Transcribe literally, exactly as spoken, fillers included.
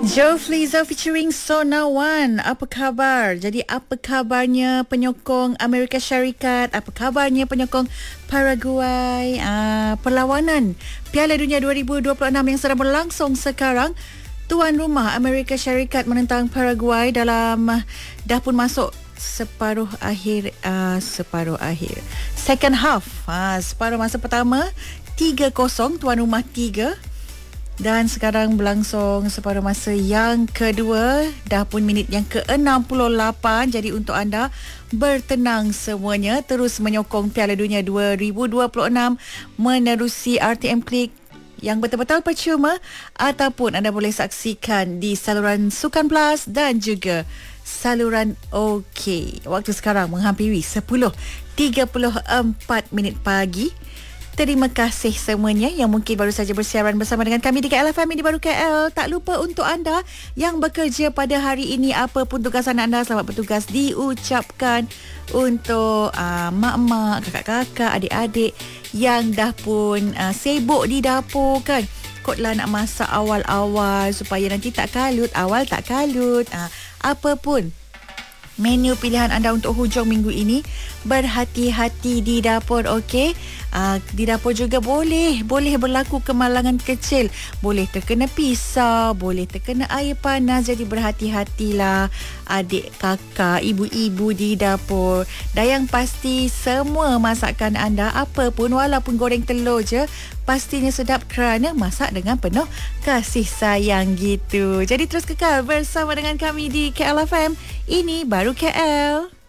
Joe Flizzo featuring Sona One. Apa khabar? Jadi apa kabarnya penyokong Amerika Syarikat? Apa kabarnya penyokong Paraguay? Uh, perlawanan Piala Dunia dua ribu dua puluh enam yang sedang berlangsung sekarang. Tuan rumah Amerika Syarikat menentang Paraguay dalam uh, dah pun masuk separuh akhir uh, separuh akhir second half. Uh, separuh masa pertama tiga kosong, tuan rumah tiga. Dan sekarang berlangsung separuh masa yang kedua, dah pun minit yang ke enam puluh lapan. Jadi untuk anda bertenang semuanya, terus menyokong Piala Dunia dua ribu dua puluh enam menerusi R T M Klik yang betul-betul percuma, ataupun anda boleh saksikan di saluran Sukan Plus dan juga saluran OK. Waktu sekarang menghampiri sepuluh tiga puluh empat minit pagi. Terima kasih semuanya yang mungkin baru saja bersiaran bersama dengan kami di K L F M di Baru K L. Tak lupa untuk anda yang bekerja pada hari ini, apa pun tugasan anda, selamat bertugas diucapkan untuk uh, mak-mak, kakak-kakak, adik-adik yang dah pun uh, sibuk di dapur kan. Kotlah nak masak awal-awal supaya nanti tak kalut, awal tak kalut. Uh, apa pun menu pilihan anda untuk hujung minggu ini, berhati-hati di dapur, okey? Uh, di dapur juga boleh boleh berlaku kemalangan kecil, boleh terkena pisau, boleh terkena air panas. Jadi berhati-hatilah adik, kakak, ibu-ibu di dapur. Dan yang pasti semua masakan anda, apa pun, walaupun goreng telur je, pastinya sedap kerana masak dengan penuh kasih sayang gitu. Jadi terus kekal bersama dengan kami di K L F M. Ini Baru K L.